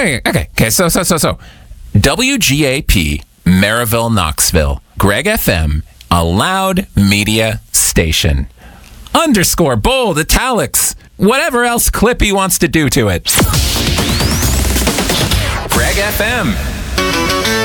Okay. So. WGAP, Maryville, Knoxville. Greg FM, a loud media station. Underscore, bold, italics, whatever else Clippy wants to do to it. Greg FM.